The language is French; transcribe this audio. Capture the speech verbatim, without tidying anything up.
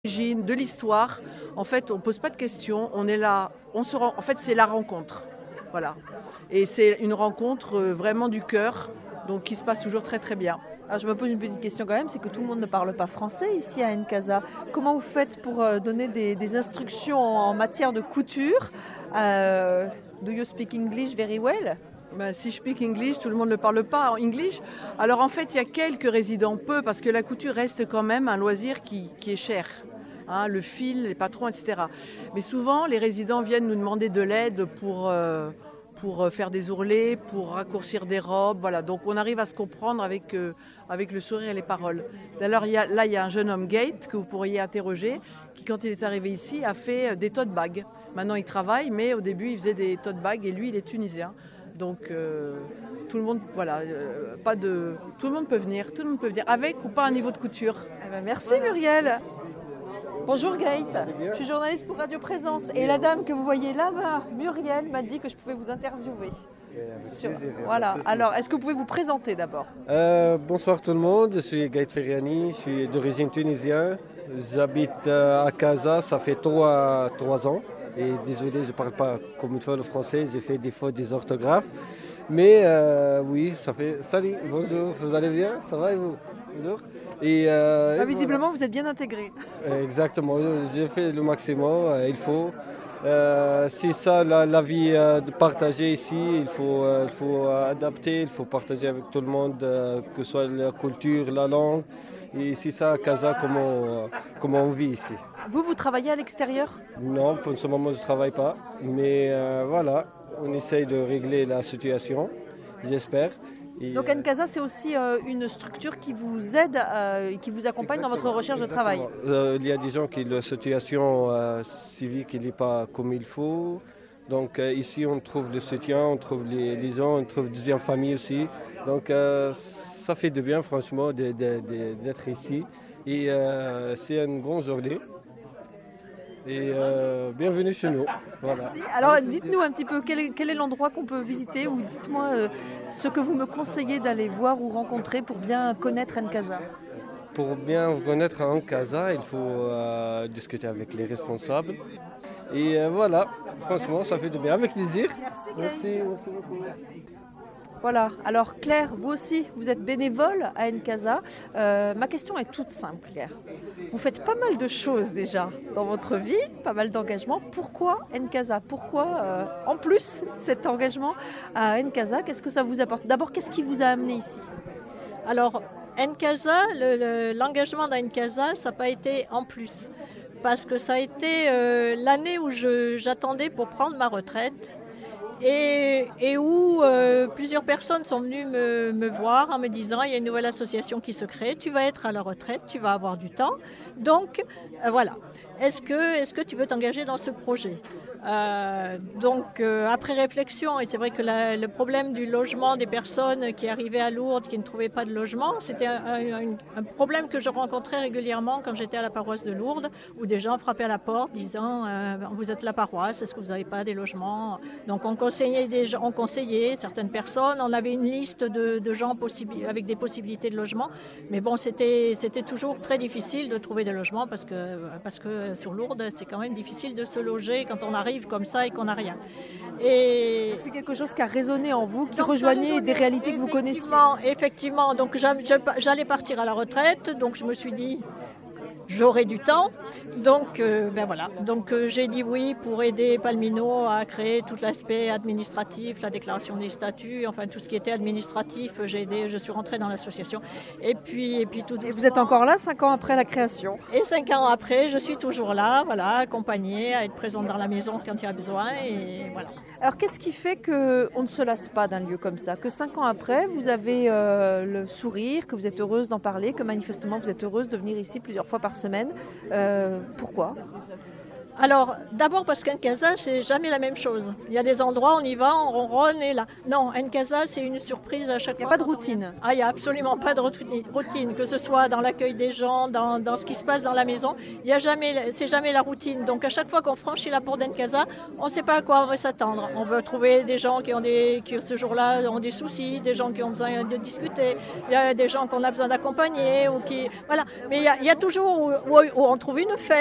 De l'histoire, en fait, on pose pas de questions, on est là, on se rend, en fait, c'est la rencontre, voilà. Et c'est une rencontre euh, vraiment du cœur, donc qui se passe toujours très très bien. Alors je me pose une petite question quand même, c'est que tout le monde ne parle pas français ici à Ncasa. Comment vous faites pour euh, donner des, des instructions en matière de couture? euh, Do you speak English very well? Ben, si je speak English, tout le monde ne parle pas en English. Alors en fait, il y a quelques résidents, peu, parce que la couture reste quand même un loisir qui, qui est cher. Hein, le fil, les patrons, et cetera. Mais souvent, les résidents viennent nous demander de l'aide pour, euh, pour faire des ourlets, pour raccourcir des robes. Voilà. Donc on arrive à se comprendre avec, euh, avec le sourire et les paroles. D'ailleurs, il y a, là, il y a un jeune homme, Gate, que vous pourriez interroger, qui, quand il est arrivé ici, a fait des tote bags. Maintenant, il travaille, mais au début, il faisait des tote bags et lui, il est tunisien. Donc euh, tout le monde, voilà, euh, pas de, tout le monde peut venir, tout le monde peut venir, avec ou pas un niveau de couture. Eh ben, merci Muriel. Bonjour Gate, je suis journaliste pour Radio Présence et la dame que vous voyez là-bas, Muriel, m'a dit que je pouvais vous interviewer. Sur... Voilà, alors est-ce que vous pouvez vous présenter d'abord? euh, Bonsoir tout le monde, je suis Gate Ferriani, je suis d'origine tunisienne, j'habite à Casa, ça fait trois, trois ans. Et désolé, je ne parle pas comme une fois le français, j'ai fait des fautes des orthographes. Mais euh, oui, ça fait... Salut, bonjour, vous allez bien? Ça va et vous? Bonjour. Et, euh, ah, et visiblement, voilà. vous êtes bien intégré. Exactement, j'ai fait le maximum, euh, il faut. Euh, c'est ça la, la vie euh, de partager ici, il faut, euh, il faut adapter, il faut partager avec tout le monde, euh, que ce soit la culture, la langue. Et c'est ça, à Casa, comment, euh, comment on vit ici. Vous, vous travaillez à l'extérieur? Non, pour ce moment, je ne travaille pas. Mais euh, voilà, on essaye de régler la situation, j'espère. Et, Donc Ncasa, c'est aussi euh, une structure qui vous aide et euh, qui vous accompagne dans votre recherche exactement. de travail. Euh, il y a des gens qui la situation euh, civique n'est pas comme il faut. Donc euh, ici, on trouve le soutien, on trouve les, les gens, on trouve des familles aussi. Donc euh, ça fait de bien, franchement, de, de, de, d'être ici. Et euh, c'est une grande journée. Et euh, bienvenue chez nous. Voilà. Merci. Alors dites-nous un petit peu quel est, quel est l'endroit qu'on peut visiter ou dites-moi euh, ce que vous me conseillez d'aller voir ou rencontrer pour bien connaître Ncasa. Pour bien connaître Ncasa, il faut euh, discuter avec les responsables. Et euh, voilà, franchement, merci. Ça fait du bien, avec plaisir. Merci, merci, merci beaucoup. Voilà, alors Claire, vous aussi, vous êtes bénévole à Ncasa. Euh, ma question est toute simple, Claire. Vous faites pas mal de choses déjà dans votre vie, pas mal d'engagements. Pourquoi Ncasa? Pourquoi, euh, en plus, cet engagement à Ncasa? Qu'est-ce que ça vous apporte? D'abord, qu'est-ce qui vous a amené ici? Alors, Ncasa, le, le, l'engagement d'Ncasa, ça n'a pas été en plus. Parce que ça a été euh, l'année où je, j'attendais pour prendre ma retraite. Et, et où euh, plusieurs personnes sont venues me, me voir en me disant il y a une nouvelle association qui se crée, tu vas être à la retraite, tu vas avoir du temps. Donc euh, voilà, est-ce que, est-ce que tu veux t'engager dans ce projet? Euh, donc euh, après réflexion, et c'est vrai que la, le problème du logement des personnes qui arrivaient à Lourdes, qui ne trouvaient pas de logement, c'était un, un, un problème que je rencontrais régulièrement quand j'étais à la paroisse de Lourdes, où des gens frappaient à la porte disant euh, vous êtes la paroisse, est-ce que vous n'avez pas des logements? Donc on conseillait, des gens, on conseillait certaines personnes, on avait une liste de, de gens possibi- avec des possibilités de logement, mais bon c'était, c'était toujours très difficile de trouver des logements parce que, parce que sur Lourdes c'est quand même difficile de se loger quand on arrive comme ça et qu'on n'a rien. Et c'est quelque chose qui a résonné en vous, qui donc, rejoignait des réalités que vous connaissiez. Effectivement, donc j'allais partir à la retraite, donc je me suis dit j'aurai du temps, donc euh, ben voilà. Donc euh, j'ai dit oui pour aider Palmino à créer tout l'aspect administratif, la déclaration des statuts, enfin tout ce qui était administratif. J'ai aidé, je suis rentrée dans l'association. Et puis et puis tout. Et vous êtes encore là cinq ans après la création? Et cinq ans après, je suis toujours là, voilà, accompagnée, à être présente dans la maison quand il y a besoin, et voilà. Alors qu'est-ce qui fait qu'on ne se lasse pas d'un lieu comme ça? Que cinq ans après, vous avez euh, le sourire, que vous êtes heureuse d'en parler, que manifestement vous êtes heureuse de venir ici plusieurs fois par semaine. Euh, pourquoi? Alors, d'abord parce qu'Encasa, c'est jamais la même chose. Il y a des endroits, on y va, on ronronne et là. Non, Encasa, c'est une surprise à chaque fois. Il n'y a pas de routine. Ah, il n'y a absolument pas de routine, que ce soit dans l'accueil des gens, dans, dans ce qui se passe dans la maison. Il y a jamais, c'est jamais la routine. Donc, à chaque fois qu'on franchit la porte d'Encasa, on ne sait pas à quoi on va s'attendre. On veut trouver des gens qui ont des, qui ce jour-là ont des soucis, des gens qui ont besoin de discuter. Il y a des gens qu'on a besoin d'accompagner ou qui, voilà. Mais il y a, il y a toujours où, où, où on trouve une fête.